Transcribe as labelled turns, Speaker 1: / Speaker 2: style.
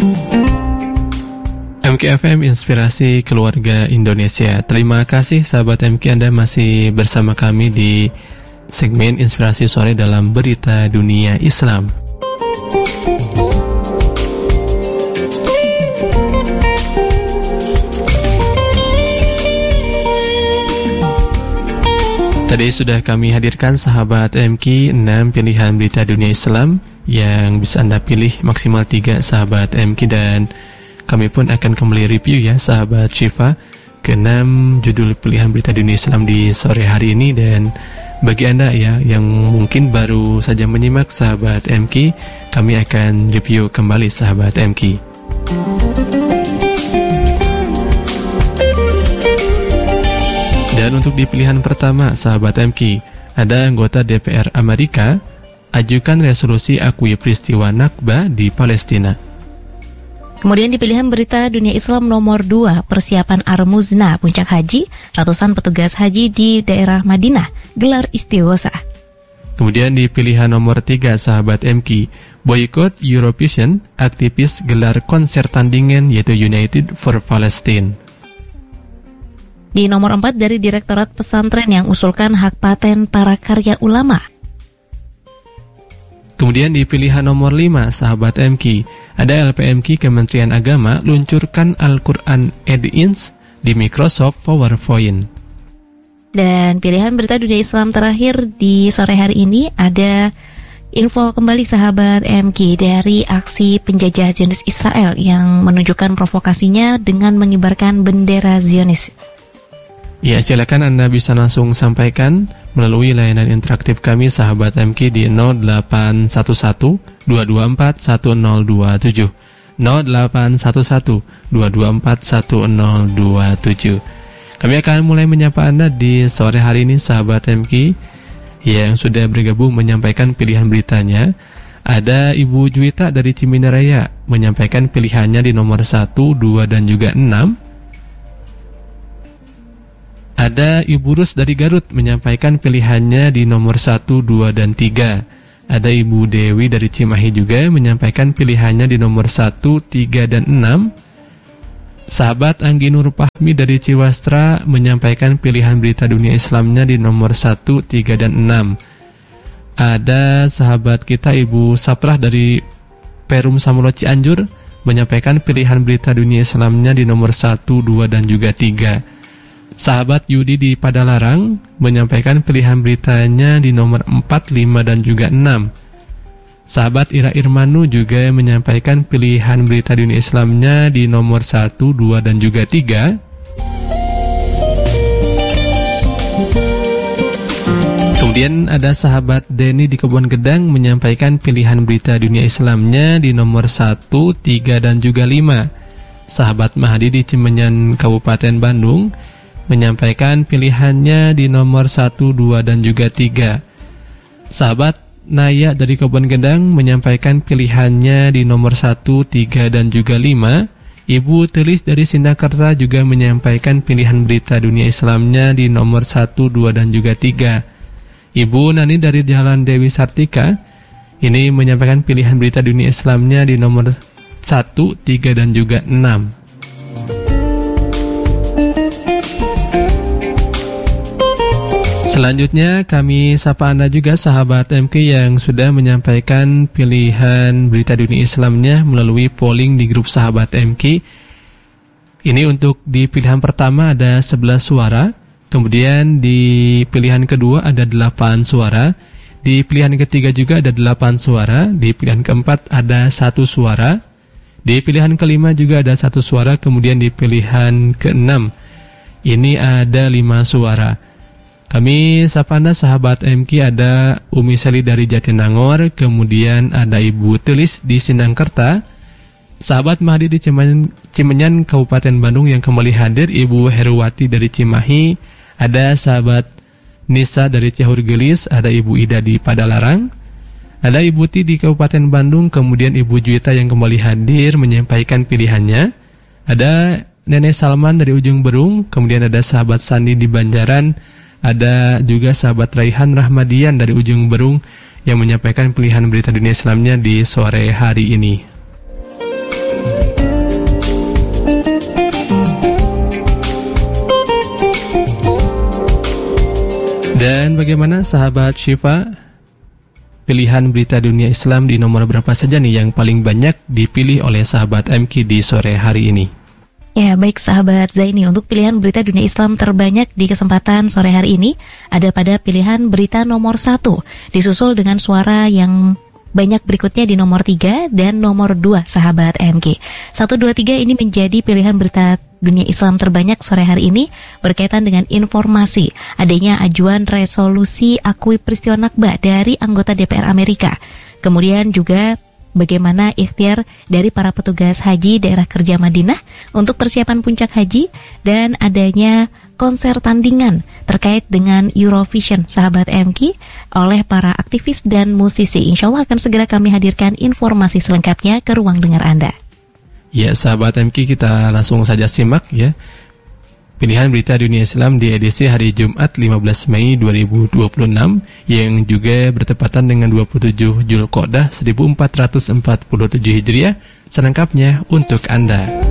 Speaker 1: MKFM Inspirasi Keluarga Indonesia. Terima kasih sahabat MK, Anda masih bersama kami di segmen Inspirasi Sore dalam Berita Dunia Islam. Tadi sudah kami hadirkan sahabat MK 6 pilihan berita dunia Islam yang bisa Anda pilih maksimal 3 sahabat MK, dan kami pun akan kembali review ya sahabat Syifa ke 6 judul pilihan berita dunia Islam di sore hari ini. Dan bagi Anda ya yang mungkin baru saja menyimak sahabat MK, kami akan review kembali sahabat MK. Dan untuk di pilihan pertama, sahabat MK, ada anggota DPR Amerika ajukan resolusi akui peristiwa Nakba di Palestina.
Speaker 2: Kemudian di pilihan berita dunia Islam nomor 2, persiapan Ar-Muzna puncak haji, ratusan petugas haji di daerah Madinah gelar istighosa.
Speaker 1: Kemudian di pilihan nomor 3, sahabat MK, boykot Eurovision, aktivis gelar konser tandingan yaitu United for Palestine.
Speaker 2: Di nomor 4, dari Direktorat Pesantren yang usulkan hak paten para karya ulama.
Speaker 1: Kemudian di pilihan nomor 5, sahabat MK, ada LPMK Kementerian Agama luncurkan Al-Quran Add-ins di Microsoft PowerPoint.
Speaker 2: Dan pilihan berita dunia Islam terakhir di sore hari ini ada info kembali sahabat MK dari aksi penjajah Zionis Israel yang menunjukkan provokasinya dengan mengibarkan bendera Zionis.
Speaker 1: Ya, silakan Anda bisa langsung sampaikan melalui layanan interaktif kami sahabat MK di 0811 224 1027 0811 224 1027. Kami akan mulai menyapa Anda di sore hari ini sahabat MK yang sudah bergabung menyampaikan pilihan beritanya. Ada Ibu Juwita dari Ciminaraya menyampaikan pilihannya di nomor 1, 2 dan juga 6. Ada Ibu Rus dari Garut menyampaikan pilihannya di nomor 1, 2, dan 3. Ada Ibu Dewi dari Cimahi juga menyampaikan pilihannya di nomor 1, 3, dan 6. Sahabat Anggi Nur Fahmi dari Ciwastra menyampaikan pilihan berita dunia Islamnya di nomor 1, 3, dan 6. Ada sahabat kita Ibu Saprah dari Perum Samolo Cianjur menyampaikan pilihan berita dunia Islamnya di nomor 1, 2, dan juga 3. Sahabat Yudi di Padalarang menyampaikan pilihan beritanya di nomor 4, 5, dan juga 6. Sahabat Ira Irmanu juga menyampaikan pilihan berita dunia Islamnya di nomor 1, 2, dan juga 3. Kemudian ada sahabat Denny di Kebon Gedang menyampaikan pilihan berita dunia Islamnya di nomor 1, 3, dan juga 5. Sahabat Mahdi di Cimenyan Kabupaten Bandung menyampaikan pilihannya di nomor 1, 2, dan juga 3. Sahabat Naya dari Kebon Gedang menyampaikan pilihannya di nomor 1, 3, dan juga 5. Ibu Telis dari Sindakerta juga menyampaikan pilihan berita dunia Islamnya di nomor 1, 2, dan juga 3. Ibu Nani dari Jalan Dewi Sartika ini menyampaikan pilihan berita dunia Islamnya di nomor 1, 3, dan juga 6. Selanjutnya kami sapa Anda juga sahabat MK yang sudah menyampaikan pilihan berita dunia Islamnya melalui polling di grup sahabat MK. Ini untuk di pilihan pertama ada 11 suara, kemudian di pilihan kedua ada 8 suara, di pilihan ketiga juga ada 8 suara, di pilihan keempat ada 1 suara, di pilihan kelima juga ada 1 suara, kemudian di pilihan keenam ini ada 5 suara. Kami sapa Anda sahabat MK, ada Umi Seli dari Jatinangor, kemudian ada Ibu Telis di Sindangkerta, sahabat Mahdi di Cimenyan Kabupaten Bandung yang kembali hadir, Ibu Heruwati dari Cimahi, ada sahabat Nisa dari Cihur Gelis, ada Ibu Ida di Padalarang, ada Ibu Ti di Kabupaten Bandung, kemudian Ibu Juwita yang kembali hadir menyampaikan pilihannya, ada Nenek Salman dari Ujung Berung, kemudian ada sahabat Sandi di Banjaran, ada juga sahabat Raihan Rahmadian dari Ujung Berung yang menyampaikan pilihan berita dunia Islamnya di sore hari ini. Dan bagaimana sahabat Syifa? Pilihan berita dunia Islam di nomor berapa saja nih yang paling banyak dipilih oleh sahabat MK di sore hari ini?
Speaker 2: Ya, baik sahabat Zaini, untuk pilihan berita dunia Islam terbanyak di kesempatan sore hari ini ada pada pilihan berita nomor 1, disusul dengan suara yang banyak berikutnya di nomor 3 dan nomor 2 sahabat MK. 1, 2, 3 ini menjadi pilihan berita dunia Islam terbanyak sore hari ini berkaitan dengan informasi adanya ajuan resolusi akui peristiwa Nakba dari anggota DPR Amerika. Kemudian juga bagaimana ikhtiar dari para petugas haji daerah kerja Madinah untuk persiapan puncak haji dan adanya konser tandingan terkait dengan Eurovision sahabat MK oleh para aktivis dan musisi. Insya Allah akan segera kami hadirkan informasi selengkapnya ke ruang dengar Anda.
Speaker 1: Ya sahabat MK, kita langsung saja simak ya pilihan berita dunia Islam di edisi hari Jumat 15 Mei 2026 yang juga bertepatan dengan 27 Zulqa'dah 1447 Hijriah. Selengkapnya untuk Anda.